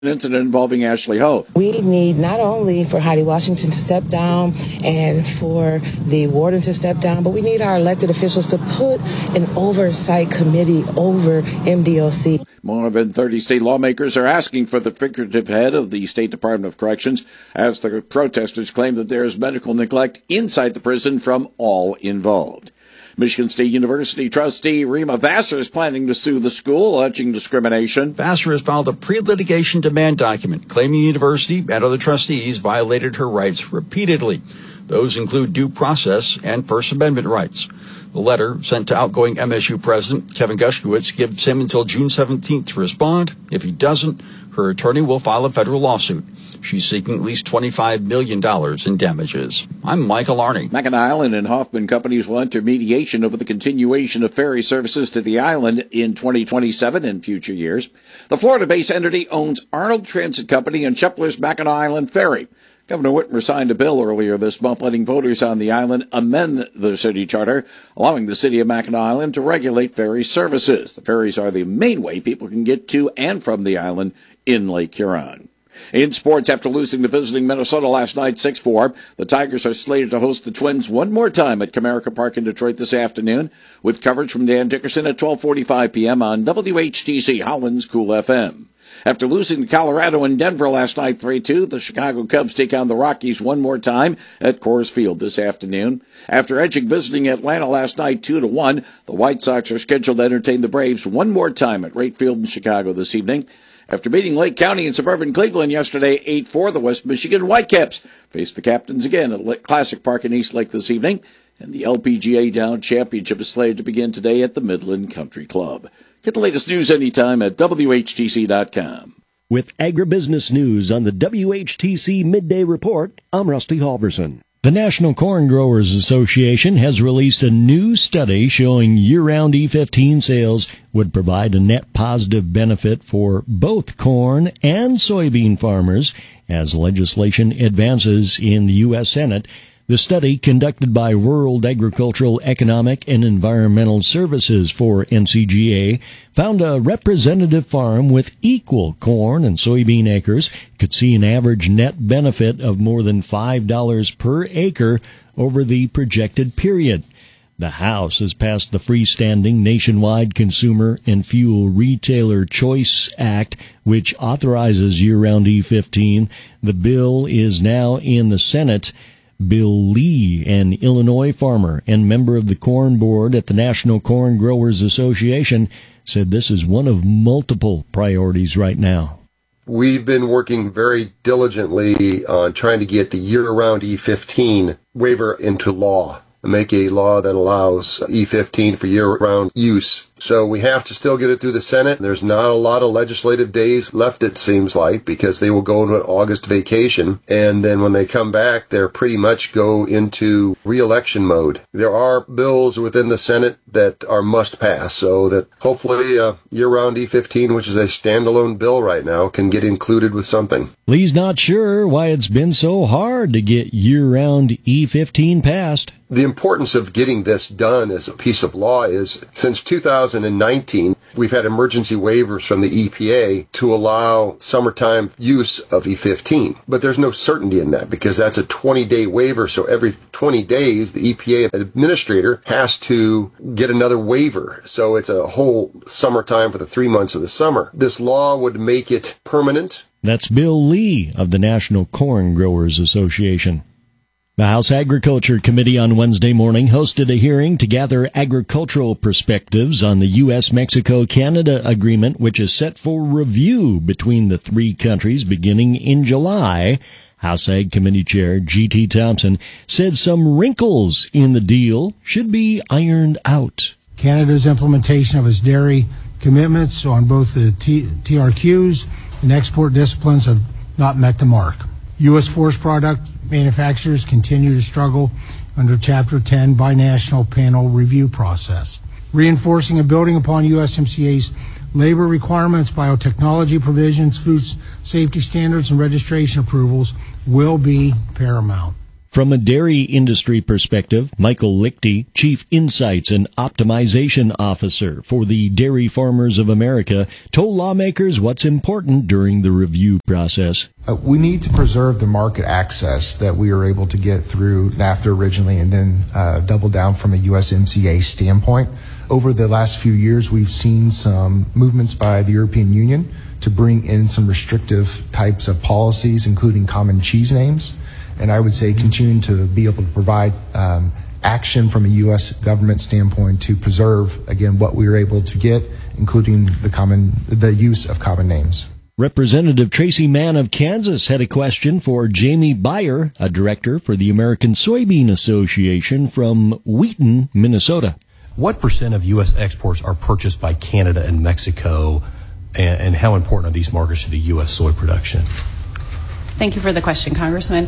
incident involving Ashley Ho. We need not only for Heidi Washington to step down and for the warden to step down, but we need our elected officials to put an oversight committee over MDOC. More than 30 state lawmakers are asking for the figurative head of the State Department of Corrections as the protesters claim that there is medical neglect inside the prison from all involved. Michigan State University trustee Rima Vassar is planning to sue the school, alleging discrimination. Vassar has filed a pre-litigation demand document claiming the university and other trustees violated her rights repeatedly. Those include due process and First Amendment rights. The letter, sent to outgoing MSU president Kevin Gushkowitz, gives him until June 17th to respond. If he doesn't, her attorney will file a federal lawsuit. She's seeking at least $25 million in damages. I'm Michael Arney. Mackinac Island and Hoffman Companies will enter mediation over the continuation of ferry services to the island in 2027 and future years. The Florida-based entity owns Arnold Transit Company and Shepler's Mackinac Island Ferry. Governor Whitmer signed a bill earlier this month letting voters on the island amend the city charter, allowing the city of Mackinac Island to regulate ferry services. The ferries are the main way people can get to and from the island in Lake Huron. In sports, after losing to visiting Minnesota last night 6-4, the Tigers are slated to host the Twins one more time at Comerica Park in Detroit this afternoon, with coverage from Dan Dickerson at 12:45 p.m. on WHTC Holland's Cool FM. After losing to Colorado and Denver last night 3-2, the Chicago Cubs take on the Rockies one more time at Coors Field this afternoon. After edging visiting Atlanta last night 2-1, the White Sox are scheduled to entertain the Braves one more time at Wright Field in Chicago this evening. After beating Lake County and suburban Cleveland yesterday 8-4, the West Michigan Whitecaps face the Captains again at Classic Park in East Lake this evening. And the LPGA Down Championship is slated to begin today at the Midland Country Club. Get the latest news anytime at WHTC.com. With agribusiness news on the WHTC Midday Report, I'm Rusty Halverson. The National Corn Growers Association has released a new study showing year-round E15 sales would provide a net positive benefit for both corn and soybean farmers as legislation advances in the U.S. Senate. The study, conducted by World Agricultural Economic and Environmental Services for NCGA, found a representative farm with equal corn and soybean acres could see an average net benefit of more than $5 per acre over the projected period. The House has passed the freestanding Nationwide Consumer and Fuel Retailer Choice Act, which authorizes year-round E15. The bill is now in the Senate. Bill Lee, an Illinois farmer and member of the Corn Board at the National Corn Growers Association, said this is one of multiple priorities right now. We've been working very diligently on trying to get the year-round E15 waiver into law, make a law that allows E15 for year-round use. So we have to still get it through the Senate. There's not a lot of legislative days left, it seems like, because they will go into an August vacation. And then when they come back, they're pretty much go into re-election mode. There are bills within the Senate that are must pass, so that hopefully year-round E15, which is a standalone bill right now, can get included with something. Lee's not sure why it's been so hard to get year-round E15 passed. The importance of getting this done as a piece of law is, since 2019, we've had emergency waivers from the EPA to allow summertime use of E15. But there's no certainty in that because that's a 20-day waiver, so every 20 days the EPA administrator has to get another waiver. So it's a whole summertime for the 3 months of the summer. This law would make it permanent. That's Bill Lee of the National Corn Growers Association. The House Agriculture Committee on Wednesday morning hosted a hearing to gather agricultural perspectives on the U.S.-Mexico-Canada agreement, which is set for review between the three countries beginning in July. House Ag Committee Chair G.T. Thompson said some wrinkles in the deal should be ironed out. Canada's implementation of its dairy commitments on both the TRQs and export disciplines have not met the mark. U.S. forest product manufacturers continue to struggle under Chapter 10 binational panel review process. Reinforcing and building upon USMCA's labor requirements, biotechnology provisions, food safety standards, and registration approvals will be paramount. From a dairy industry perspective, Michael Lichty, Chief Insights and Optimization Officer for the Dairy Farmers of America, told lawmakers what's important during the review process. We need to preserve the market access that we were able to get through NAFTA originally and then double down from a USMCA standpoint. Over the last few years, we've seen some movements by the European Union to bring in some restrictive types of policies, including common cheese names. And I would say continuing to be able to provide action from a U.S. government standpoint to preserve, again, what we were able to get, including the use of common names. Representative Tracy Mann of Kansas had a question for Jamie Beyer, a director for the American Soybean Association from Wheaton, Minnesota. What percent of U.S. exports are purchased by Canada and Mexico, and how important are these markets to the U.S. soy production? Thank you for the question, Congressman.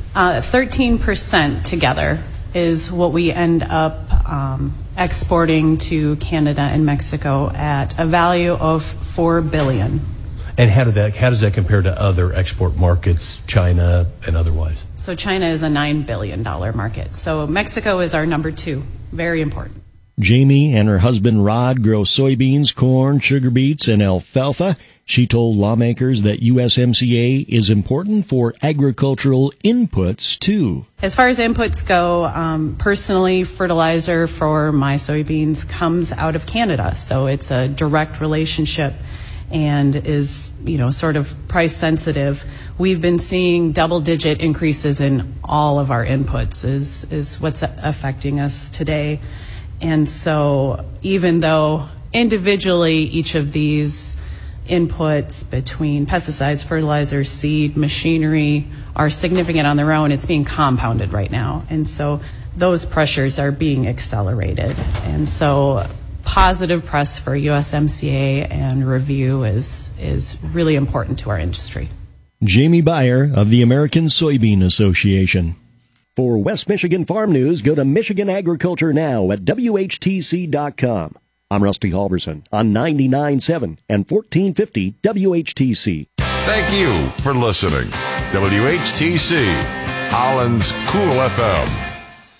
13% together is what we end up exporting to Canada and Mexico at a value of $4 billion. And how does that compare to other export markets, China and otherwise? So China is a $9 billion market. So Mexico is our number 2. Very important. Jamie and her husband Rod grow soybeans, corn, sugar beets, and alfalfa. She told lawmakers that USMCA is important for agricultural inputs, too. As far as inputs go, personally, fertilizer for my soybeans comes out of Canada. So it's a direct relationship and is, sort of price sensitive. We've been seeing double-digit increases in all of our inputs is what's affecting us today. And so even though individually each of these inputs between pesticides, fertilizers, seed, machinery are significant on their own, it's being compounded right now. And so those pressures are being accelerated. And so positive press for USMCA and review is really important to our industry. Jamie Beyer of the American Soybean Association. For West Michigan Farm News, go to Michigan Agriculture Now at WHTC.com. I'm Rusty Halverson on 99.7 and 1450 WHTC. Thank you for listening. WHTC, Holland's Cool FM.